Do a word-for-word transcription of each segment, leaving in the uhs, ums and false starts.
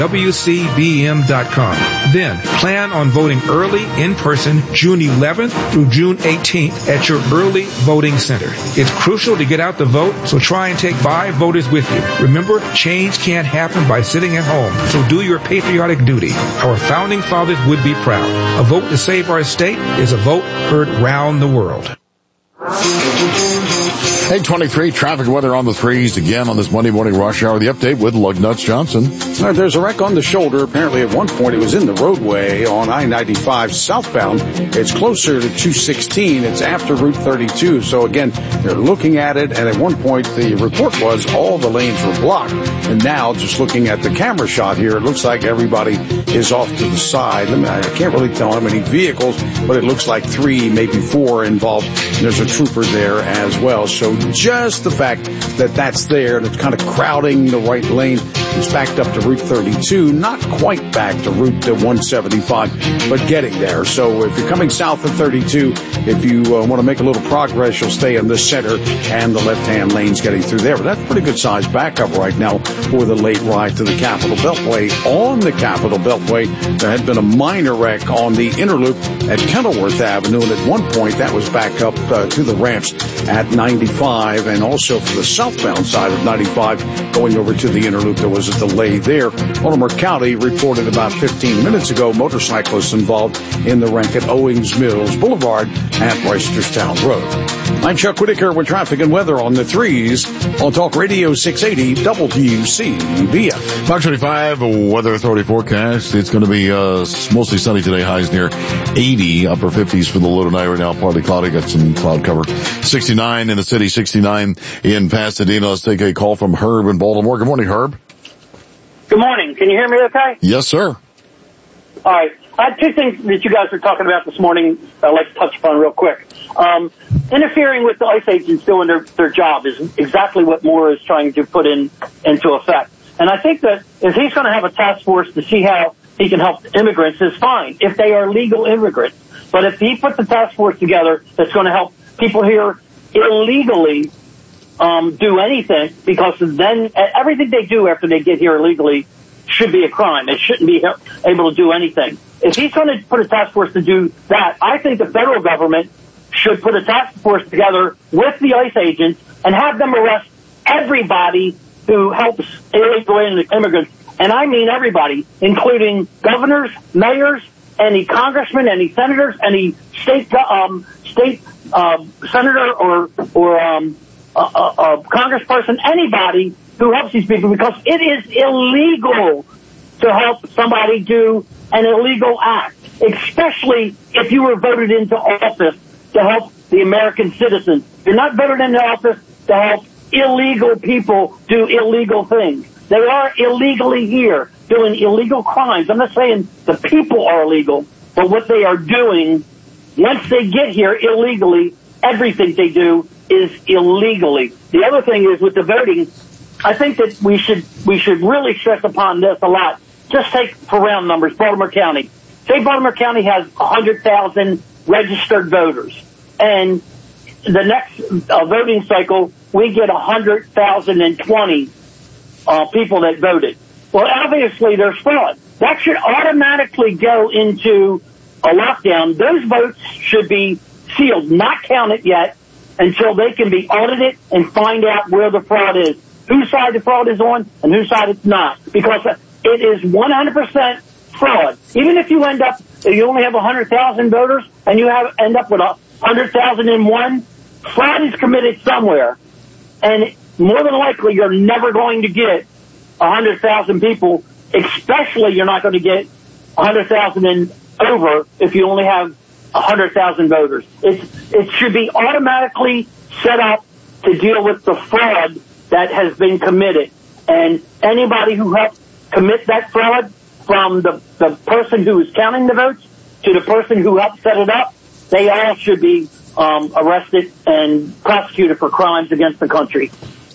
W C B M dot com. Then, plan on voting early in person June eleventh through June eighteenth at your early voting center. It's crucial to get out the vote, so try and take five voters with you. Remember, change can't happen by sitting at home, so do your patriotic duty. Our founding fathers would be proud. A vote to save our state is a vote heard round the world. eight twenty-three, traffic weather on the threes again on this Monday morning rush hour. The update with Lugnuts Johnson. All right, there's a wreck on the shoulder. Apparently at one point it was in the roadway on I ninety-five southbound. It's closer to two sixteen. It's after Route thirty-two. So again, they're looking at it, and at one point the report was all the lanes were blocked. And now, just looking at the camera shot here, it looks like everybody is off to the side. I, mean, I can't really tell how many vehicles, but it looks like three, maybe four involved. There's a trooper there as well. So just the fact that that's there and it's kind of crowding the right lane, it's backed up to Route thirty-two, not quite back to Route one seventy-five, but getting there. So if you're coming south of thirty-two, if you uh, want to make a little progress, you'll stay in the center and the left-hand lanes getting through there. But that's pretty good size backup right now for the late ride to the Capitol Beltway. On the Capitol Beltway, there had been a minor wreck on the inner loop at Kenilworth Avenue, and at one point that was back up uh, to the ramps at ninety-five, and also for the southbound side of ninety-five going over to the inner loop, there was a delay there. Baltimore County reported about fifteen minutes ago motorcyclists involved in the wreck at Owings Mills Boulevard at Reisterstown Road. I'm Chuck Whitaker with traffic and weather on the threes on Talk Radio six eighty W C B F. five twenty-five, Weather Authority forecast. It's going to be uh, mostly sunny today, highs near eighty, upper fifties for the low tonight. Right now, partly cloudy, got some cloud cover. sixty-nine in the city, sixty-nine in Pasadena. Let's take a call from Herb in Baltimore. Good morning, Herb. Good morning. Can you hear me okay? Yes, sir. All right. I had two things that you guys were talking about this morning I'd like to touch upon real quick. Um, interfering with the ICE agents doing their, their job is exactly what Moore is trying to put in into effect. And I think that if he's going to have a task force to see how he can help immigrants, is fine, if they are legal immigrants. But if he puts a task force together that's going to help people here illegally um, do anything, because then everything they do after they get here illegally should be a crime. They shouldn't be able to do anything. If he's going to put a task force to do that, I think the federal government should put a task force together with the ICE agents and have them arrest everybody who helps illegal immigrants. And I mean everybody, including governors, mayors, any congressmen, any senators, any state um, state uh, senator or or um, a, a, a congressperson, anybody who helps these people, because it is illegal to help somebody do an illegal act, especially if you were voted into office to help the American citizens. You're not voted into office to help illegal people do illegal things. They are illegally here doing illegal crimes. I'm not saying the people are illegal, but what they are doing, once they get here illegally, everything they do is illegally. The other thing is with the voting, I think that we should we should really stress upon this a lot. Just take for round numbers, Baltimore County. Say Baltimore County has one hundred thousand registered voters, and the next uh, voting cycle, we get one hundred thousand twenty uh, people that voted. Well, obviously there's fraud. That should automatically go into a lockdown. Those votes should be sealed, not counted yet, until they can be audited and find out where the fraud is, whose side the fraud is on and whose side it's not. Because it is one hundred percent fraud. Even if you end up, if you only have one hundred thousand voters and you have end up with one hundred thousand and one, fraud is committed somewhere. And more than likely, you're never going to get one hundred thousand people, especially you're not going to get one hundred thousand and over if you only have one hundred thousand voters. It's, it should be automatically set up to deal with the fraud that has been committed. And anybody who helped commit that fraud, from the, the person who is counting the votes to the person who helped set it up, they all should be um, arrested and prosecuted for crimes against the country.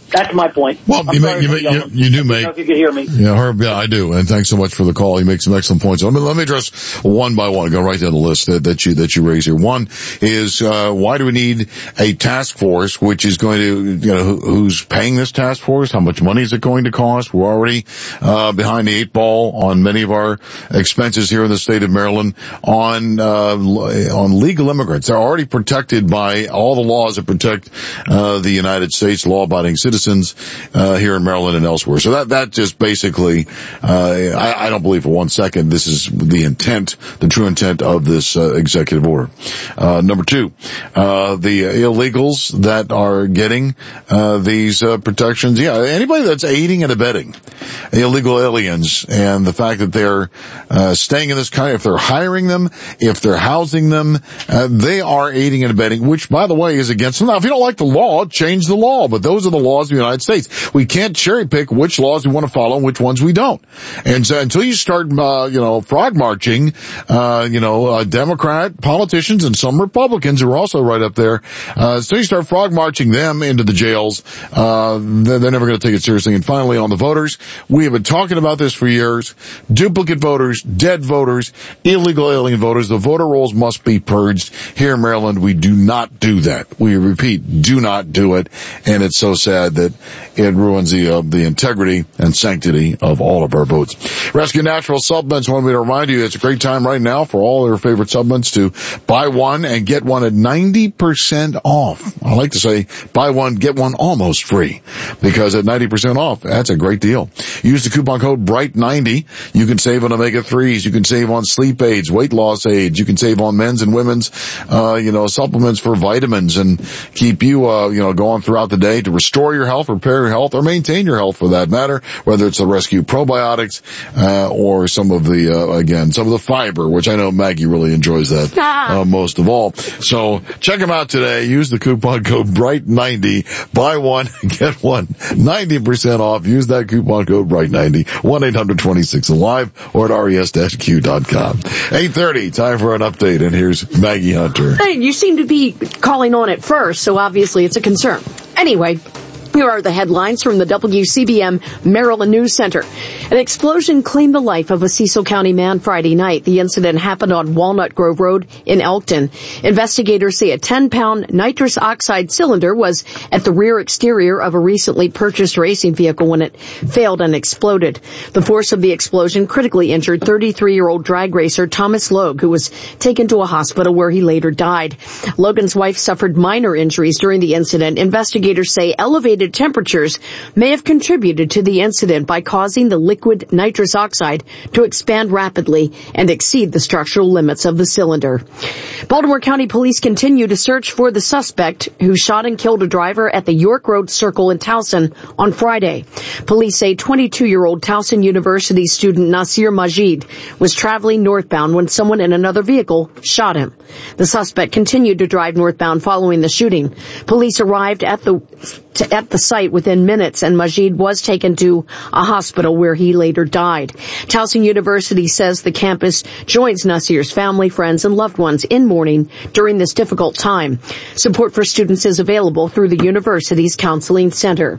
That's my point. Well, you, make, you, make, you, you do make. I don't know if you can hear me. Yeah, Herb, yeah, I do. And thanks so much for the call. You make some excellent points. Let me, let me address one by one. Go right down the list that, that you, that you raise here. One is, uh, why do we need a task force, which is going to, you know, who, who's paying this task force? How much money is it going to cost? We're already, uh, behind the eight ball on many of our expenses here in the state of Maryland on, uh, on legal immigrants. They're already protected by all the laws that protect, uh, the United States, law-abiding citizens, uh, here in Maryland and elsewhere. So that, that just basically, uh, I, I don't believe for one second this is the intent, the true intent of this, uh, executive order. Uh, number two, uh, the illegals that are getting, uh, these, uh, protections. Yeah, anybody that's aiding and abetting illegal aliens and the fact that they're, uh, staying in this country, if they're hiring them, if they're housing them, uh, they are aiding and abetting, which by the way is against them. Now, if you don't like the law, change the law, but those are the laws of the United States. We can't cherry pick which laws we want to follow and which ones we don't. And so until you start, uh, you know, frog marching, uh, you know, uh, Democrat politicians and some Republicans who are also right up there, uh, so you start frog marching them into the jails, uh, they're, they're never going to take it seriously. And finally, on the voters, we have been talking about this for years. Duplicate voters, dead voters, illegal alien voters. The voter rolls must be purged. Here in Maryland, we do not do that. We repeat, do not do it. And it's so sad that it ruins the, uh, the integrity and sanctity of all of our votes. Rescue Natural Supplements wanted me to remind you it's a great time right now for all your favorite supplements to buy one and get one at ninety percent off. I like to say buy one, get one almost free, because at ninety percent off, that's a great deal. Use the coupon code bright ninety. You can save on omega threes. You can save on sleep aids, weight loss aids. You can save on men's and women's, uh, you know, supplements for vitamins and keep you, uh, you know, going throughout the day to restore your health, repair your health, or maintain your health for that matter, whether it's the Rescue Probiotics, uh, or some of the, uh, again, some of the fiber, which I know Maggie really enjoys that, uh, most of all. So check them out today. Use the coupon code bright ninety. Buy one, get one, ninety percent off. Use that coupon code bright ninety. one eight hundred twenty-six alive or at res dash q dot com. eight thirty, time for an update, and here's Maggie Hunter. Hey, you seem to be calling on it first, so obviously it's a concern. Anyway, here are the headlines from the W C B M Maryland News Center. An explosion claimed the life of a Cecil County man Friday night. The incident happened on Walnut Grove Road in Elkton. Investigators say a ten-pound nitrous oxide cylinder was at the rear exterior of a recently purchased racing vehicle when it failed and exploded. The force of the explosion critically injured thirty-three-year-old drag racer Thomas Logue, who was taken to a hospital where he later died. Logan's wife suffered minor injuries during the incident. Investigators say elevated temperatures may have contributed to the incident by causing the liquid nitrous oxide to expand rapidly and exceed the structural limits of the cylinder. Baltimore County Police continue to search for the suspect who shot and killed a driver at the York Road Circle in Towson on Friday. Police say twenty-two-year-old Towson University student Nasir Majid was traveling northbound when someone in another vehicle shot him. The suspect continued to drive northbound following the shooting. Police arrived at the at the site within minutes, and Majid was taken to a hospital where he later died. Towson University says the campus joins Nasir's family, friends, and loved ones in mourning during this difficult time. Support for students is available through the university's counseling center.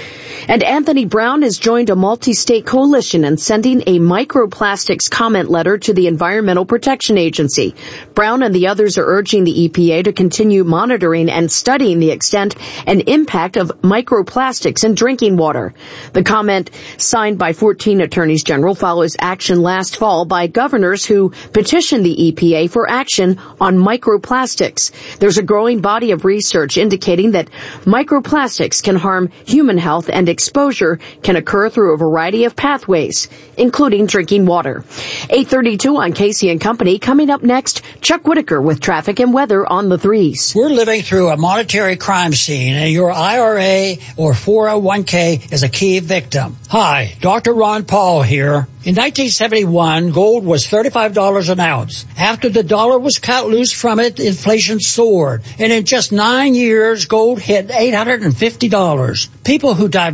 And Anthony Brown has joined a multi-state coalition in sending a microplastics comment letter to the Environmental Protection Agency. Brown and the others are urging the E P A to continue monitoring and studying the extent and impact of microplastics in drinking water. The comment, signed by fourteen attorneys general, follows action last fall by governors who petitioned the E P A for action on microplastics. There's a growing body of research indicating that microplastics can harm human health, and exposure can occur through a variety of pathways, including drinking water. eight thirty-two on Casey and Company. Coming up next, Chuck Whitaker with traffic and weather on the threes. We're living through a monetary crime scene, and your I R A or four oh one k is a key victim. Hi, Doctor Ron Paul here. In nineteen seventy-one, gold was thirty-five dollars an ounce. After the dollar was cut loose from it, inflation soared. And in just nine years, gold hit eight hundred fifty dollars. People who divert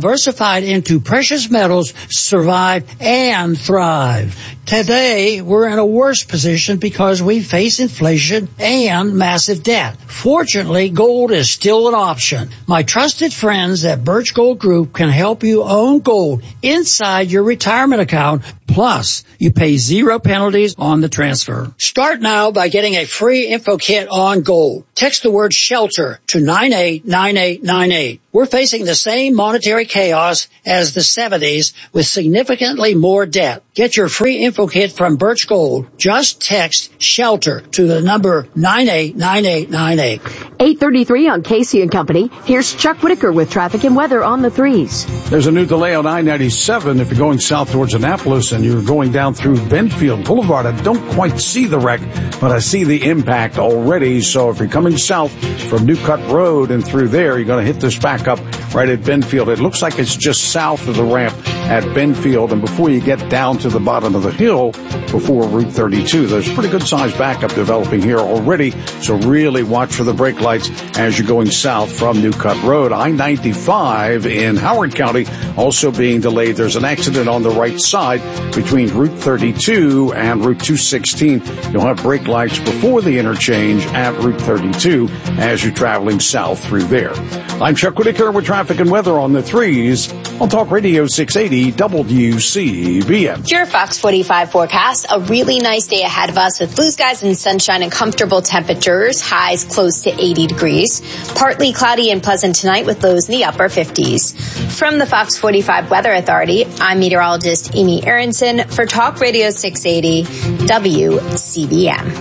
diversified into precious metals, survive and thrive. Today, we're in a worse position because we face inflation and massive debt. Fortunately, gold is still an option. My trusted friends at Birch Gold Group can help you own gold inside your retirement account. Plus, you pay zero penalties on the transfer. Start now by getting a free info kit on gold. Text the word SHELTER to nine eight nine eight nine eight. We're facing the same monetary chaos as the seventies with significantly more debt. Get your free info kit from Birch Gold. Just text SHELTER to the number nine eight nine eight nine eight. eight thirty-three on Casey and Company. Here's Chuck Whitaker with traffic and weather on the threes. There's a new delay on I ninety-seven if you're going south towards Annapolis and you're going down through Benfield Boulevard. I don't quite see the wreck, but I see the impact already. So if you're coming south from New Cut Road and through there, you're going to hit this back up right at Benfield. It looks like it's just south of the ramp at Benfield, and before you get down to the bottom of the hill before Route thirty-two, there's pretty good sized backup developing here already, so really watch for the brake lights as you're going south from New Cut Road. I ninety-five in Howard County also being delayed. There's an accident on the right side between Route thirty-two and Route two sixteen. You'll have brake lights before the interchange at Route thirty-two as you're traveling south through there. I'm Chuck Whitaker with traffic and weather on the threes on Talk Radio six eighty W C B M. Your Fox forty-five forecast, a really nice day ahead of us with blue skies and sunshine and comfortable temperatures, highs close to eighty degrees. Partly cloudy and pleasant tonight with lows in the upper fifties. From the Fox forty-five Weather Authority, I'm meteorologist Amy Aronson for Talk Radio six eighty W C B M.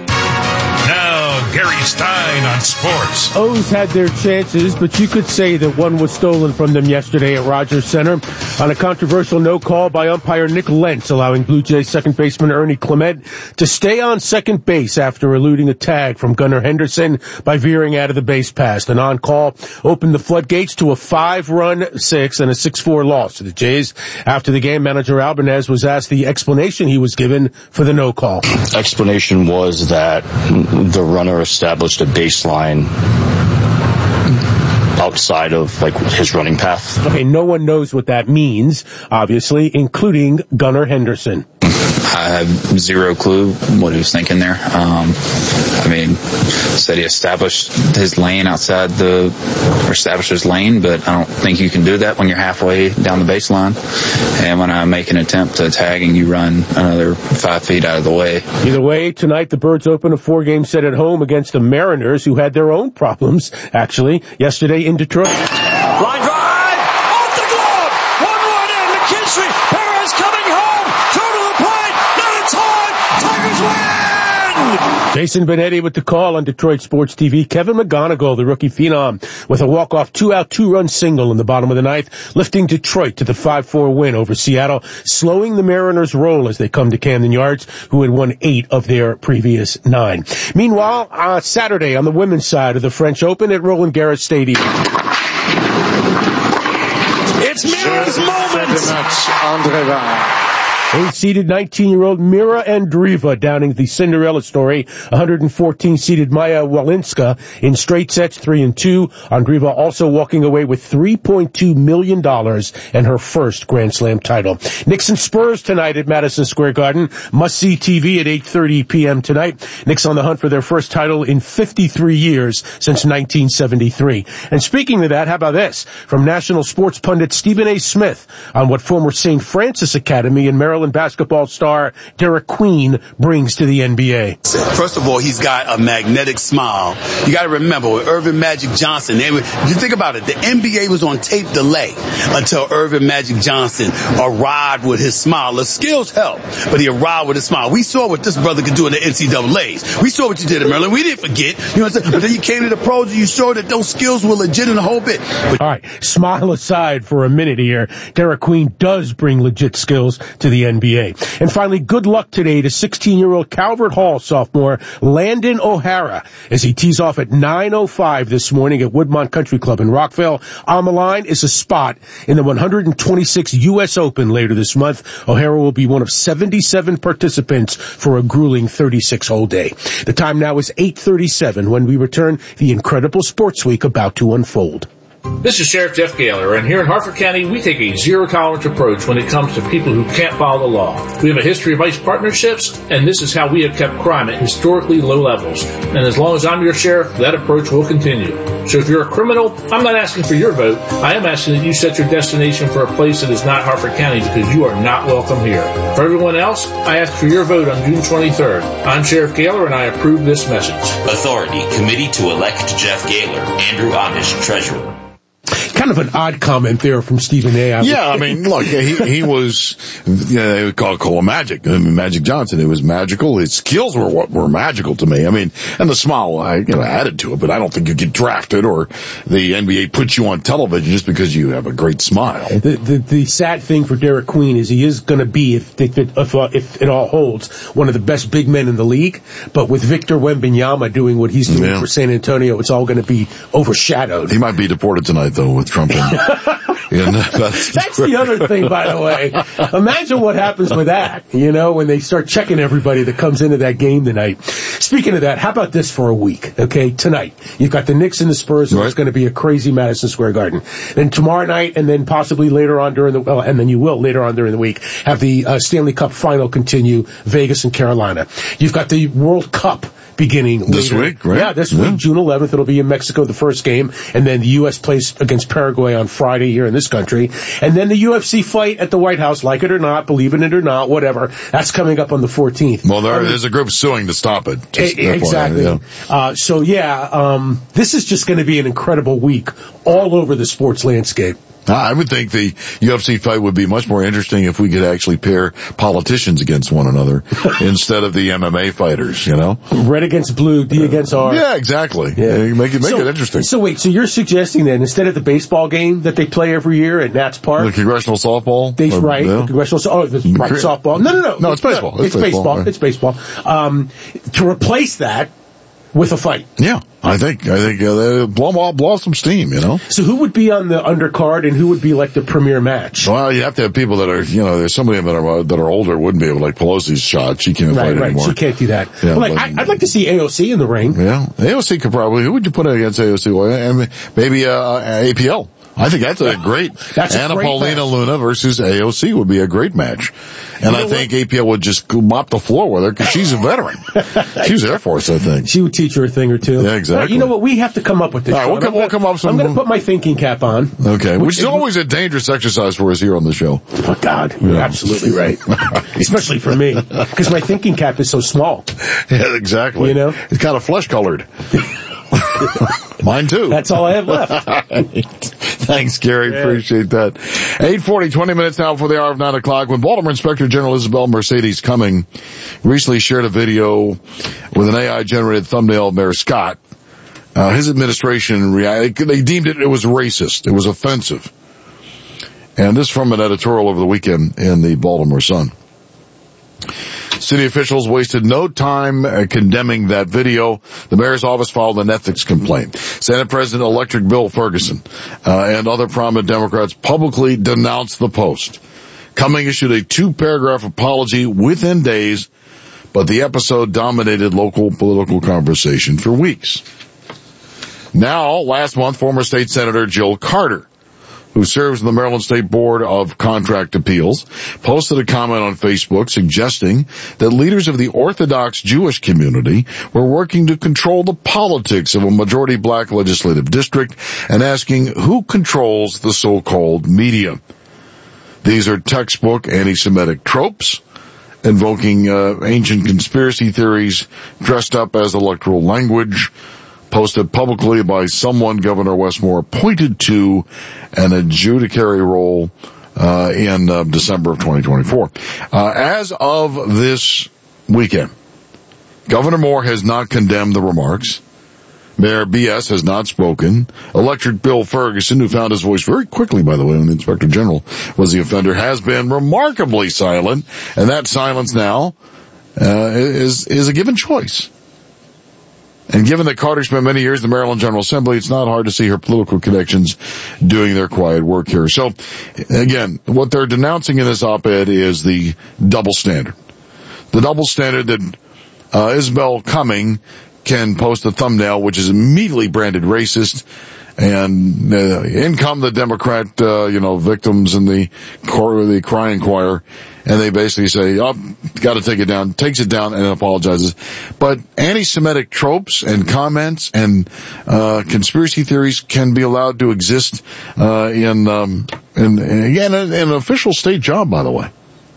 Now, Gary Stein on sports. O's had their chances, but you could say that one was stolen from them yesterday at Rogers Center on a controversial no call by umpire Nick Lentz, allowing Blue Jays second baseman Ernie Clement to stay on second base after eluding a tag from Gunnar Henderson by veering out of the base pass. The non-call opened the floodgates to a five-run six and a six four loss to the Jays. After the game, manager Albanez was asked the explanation he was given for the no call. Explanation was that the runner established a baseline outside of, like, his running path. Okay, no one knows what that means, obviously, including Gunnar Henderson. I have zero clue what he was thinking there. Um, I mean, said he established his lane outside the, or established his lane, but I don't think you can do that when you're halfway down the baseline. And when I make an attempt to tag and you run another five feet out of the way. Either way, tonight the Birds open a four-game set at home against the Mariners, who had their own problems, actually, yesterday in Detroit. Line drive! Off the glove! One run in! McKinstry! Perez coming home! Two to the plate! Not in time! Tigers win! Jason Benetti with the call on Detroit Sports T V. Kevin McGonigal, the rookie phenom, with a walk-off two-out, two-run single in the bottom of the ninth, lifting Detroit to the five four win over Seattle, slowing the Mariners' roll as they come to Camden Yards, who had won eight of their previous nine. Meanwhile, uh, Saturday on the women's side of the French Open at Roland Garros Stadium. It's Mira's moment! Eight-seeded nineteen-year-old Mira Andreeva downing the Cinderella story. one hundred fourteen-seeded Maya Walinska in straight sets, three and two. Andreeva also walking away with three point two million dollars and her first Grand Slam title. Knicks and Spurs tonight at Madison Square Garden. Must-see T V at eight thirty p.m. tonight. Knicks on the hunt for their first title in fifty-three years since nineteen seventy-three. And speaking of that, how about this? From national sports pundit Stephen A. Smith on what former Saint Francis Academy in Maryland basketball star Derek Queen brings to the N B A. First of all, he's got a magnetic smile. You got to remember, with Irvin Magic Johnson, they were, you think about it, the N B A was on tape delay until Irvin Magic Johnson arrived with his smile. The skills help, but he arrived with his smile. We saw what this brother could do in the N C double A's. We saw what you did in Maryland. We didn't forget. You know what I'm saying? But then you came to the pros and you showed that those skills were legit in the whole bit. But- all right, smile aside for a minute here. Derek Queen does bring legit skills to the N B A. And finally, good luck today to sixteen-year-old Calvert Hall sophomore Landon O'Hara as he tees off at nine oh five this morning at Woodmont Country Club in Rockville. On the line is a spot in the one hundred twenty-six U S Open later this month. O'Hara will be one of seventy-seven participants for a grueling thirty-six hole day. The time now is eight thirty-seven when we return. The incredible sports week about to unfold. This is Sheriff Jeff Gaylor, and here in Harford County, we take a zero-tolerance approach when it comes to people who can't follow the law. We have a history of ICE partnerships, and this is how we have kept crime at historically low levels. And as long as I'm your sheriff, that approach will continue. So if you're a criminal, I'm not asking for your vote. I am asking that you set your destination for a place that is not Harford County, because you are not welcome here. For everyone else, I ask for your vote on June twenty-third. I'm Sheriff Gaylor, and I approve this message. Authority, Committee to elect Jeff Gaylor, Andrew Amish, Treasurer. Kind of an odd comment there from Stephen A. I yeah, I mean, look, he, he was, you know, they would call, call him Magic. I mean, Magic Johnson. It was magical. His skills were what were magical to me. I mean, and the smile, I, you know, added to it, but I don't think you get drafted or the N B A puts you on television just because you have a great smile. The, the, the sad thing for Derek Queen is he is going to be, if, if, it, if, uh, if it all holds, one of the best big men in the league. But with Victor Wembanyama doing what he's doing yeah. for San Antonio, it's all going to be overshadowed. He might be deported tonight, though, with Trump in. And that's, that's the other thing, by the way. Imagine what happens with that, you know, when they start checking everybody that comes into that game tonight. Speaking of that, how about this for a week, okay? Tonight, you've got the Knicks and the Spurs, and right. It's going to be a crazy Madison Square Garden. Then tomorrow night, and then possibly later on during the, well, and then you will later on during the week, have the uh, Stanley Cup final continue, Vegas and Carolina. You've got the World Cup beginning this later. week, right? Yeah, this yeah. week, June eleventh. It'll be in Mexico, the first game, and then the U S plays against Paraguay on Friday here in this country, and then the U F C fight at the White House, like it or not, believe in it or not, whatever. That's coming up on the fourteenth. Well, there, I mean, there's a group suing to stop it. Just a, exactly. Yeah. Uh, so yeah, um, this is just going to be an incredible week all over the sports landscape. I would think the U F C fight would be much more interesting if we could actually pair politicians against one another instead of the M M A fighters, you know? Red against blue, D against R. Yeah, exactly. Yeah. Yeah, make it, make so, it interesting. So wait, so you're suggesting that instead of the baseball game that they play every year at Nats Park? The congressional softball? They, or, right, yeah. the congressional, oh, the, right, softball. No, no, no. No, it's baseball. No, it's, it's baseball. baseball. Right. It's baseball. Um, to replace that with a fight. Yeah, I think, I think, uh, they blow, blow, blow off some steam, you know? So who would be on the undercard and who would be like the premier match? Well, you have to have people that are, you know, there's some of them that are, that are older wouldn't be able, like Pelosi's shot. She can't right, fight right. anymore. She can't do that. Yeah, well, like, I, I'd like to see A O C in the ring. Yeah. A O C could probably, who would you put against A O C? Well, maybe, uh, A P L. I think that's a great, that's a Anna great Paulina match. Luna versus A O C would be a great match. And you know I think what? A P L would just mop the floor with her because she's a veteran. She was Air Force, I think. She would teach her a thing or two. Yeah, exactly. Right, you know what? We have to come up with this. All right, we'll come, we'll come up with some. I'm going to put my thinking cap on. Okay, which, which is always a dangerous exercise for us here on the show. Oh, God. You're yeah. absolutely right. Especially for me. Because my thinking cap is so small. Yeah, exactly. You know? It's kind of flesh-colored. Mine too. That's all I have left. Thanks, Gary. Yeah. Appreciate that. eight forty, twenty minutes now for the hour of nine o'clock. When Baltimore Inspector General Isabel Mercedes Cumming recently shared a video with an A I-generated thumbnail of Mayor Scott, uh, his administration reacted. They deemed it, it was racist. It was offensive. And this from an editorial over the weekend in the Baltimore Sun. City officials wasted no time uh, condemning that video. The mayor's office filed an ethics complaint. Senate President-elect Bill Ferguson uh, and other prominent Democrats publicly denounced the post. Cumming issued a two-paragraph apology within days, but the episode dominated local political conversation for weeks. Now, last month, former state senator Jill Carter, who serves on the Maryland State Board of Contract Appeals, posted a comment on Facebook suggesting that leaders of the Orthodox Jewish community were working to control the politics of a majority black legislative district and asking who controls the so-called media. These are textbook anti-Semitic tropes, invoking uh, ancient conspiracy theories dressed up as electoral language, posted publicly by someone Governor Westmore pointed to an adjudicatory role uh, in uh, December of twenty twenty-four. Uh, as of this weekend, Governor Moore has not condemned the remarks. Mayor B S has not spoken. Electric Bill Ferguson, who found his voice very quickly, by the way, when the Inspector General was the offender, has been remarkably silent, and that silence now uh, is is a given choice. And given that Carter spent many years in the Maryland General Assembly, it's not hard to see her political connections doing their quiet work here. So, again, what they're denouncing in this op-ed is the double standard. The double standard that uh, Isabel Cumming can post a thumbnail which is immediately branded racist And uh, in come the Democrat, uh, you know, victims in the choir, the crying choir, and they basically say, oh, got to take it down, takes it down and apologizes. But anti-Semitic tropes and comments and uh conspiracy theories can be allowed to exist uh in, um in, again, in an official state job, by the way.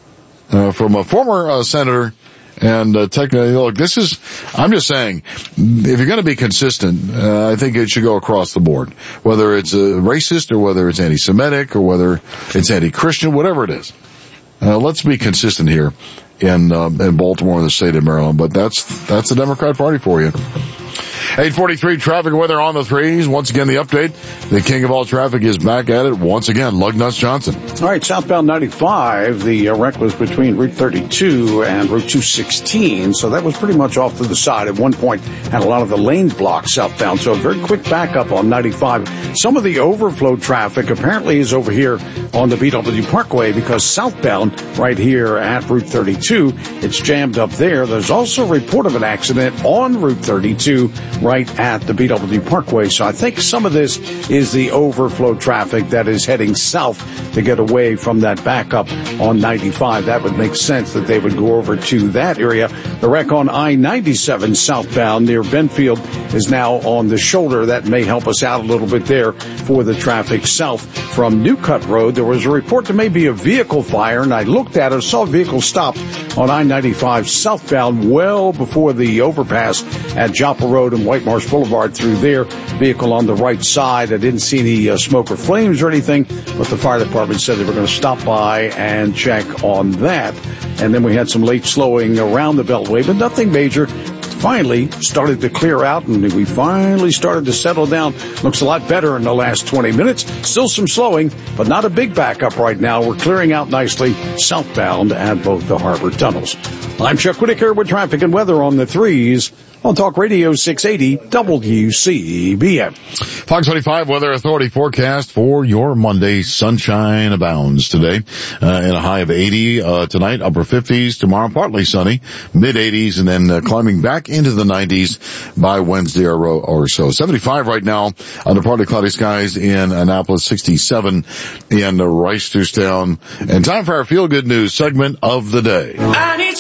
Uh, from a former uh, senator. And, uh, technically, look, this is, I'm just saying, if you're going to be consistent, uh, I think it should go across the board. Whether it's uh, racist or whether it's anti-Semitic or whether it's anti-Christian, whatever it is. Uh, let's be consistent here in, uh, in Baltimore and the state of Maryland. But that's, that's the Democrat Party for you. eight forty-three traffic weather on the threes. Once again, the update. The king of all traffic is back at it once again. Lugnuts Johnson. All right, southbound ninety-five, the uh, wreck was between Route thirty-two and Route two sixteen, so that was pretty much off to the side. At one point, had a lot of the lanes blocked southbound, so a very quick backup on ninety-five. Some of the overflow traffic apparently is over here on the B W Parkway because southbound right here at Route thirty-two, it's jammed up there. There's also a report of an accident on Route thirty-two right at the B W Parkway. So I think some of this is the overflow traffic that is heading south to get away from that backup on ninety-five. That would make sense that they would go over to that area. The wreck on I ninety-seven southbound near Benfield is now on the shoulder. That may help us out a little bit there for the traffic south from New Cut Road. There was a report there may be a vehicle fire, and I looked at it, saw a vehicle stopped on I ninety-five southbound well before the overpass at Joppa Road and White Marsh Boulevard through there. Vehicle on the right side. I didn't see any uh, smoke or flames or anything, but the fire department said they were going to stop by and check on that. And then we had some late slowing around the Beltway, but nothing major. Finally started to clear out, and we finally started to settle down. Looks a lot better in the last twenty minutes. Still some slowing, but not a big backup right now. We're clearing out nicely southbound at both the harbor tunnels. I'm Chuck Whitaker with traffic and weather on the threes on Talk Radio six eighty W C B M. Fox twenty-five Weather Authority forecast for your Monday. Sunshine abounds today, uh, in a high of eighty, uh, tonight, upper fifties, tomorrow partly sunny, mid eighties, and then uh, climbing back into the nineties by Wednesday or, or so. seventy-five right now under partly cloudy skies in Annapolis, sixty-seven in uh, Rice-Town. And time for our feel good news segment of the day. I need